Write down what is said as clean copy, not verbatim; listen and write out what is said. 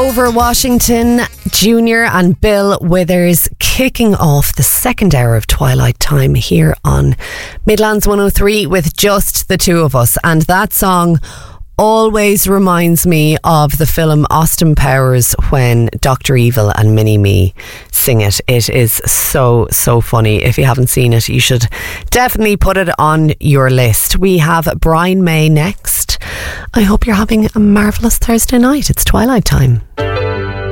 Grover Washington Jr. and Bill Withers kicking off the second hour of Twilight Time here on Midlands 103 with just the two of us. And that song always reminds me of the film Austin Powers when Dr. Evil and Mini-Me sing it. It is so funny. If you haven't seen it, you should definitely put it on your list. We have Brian May next. I hope you're having a marvellous Thursday night. It's Twilight Time.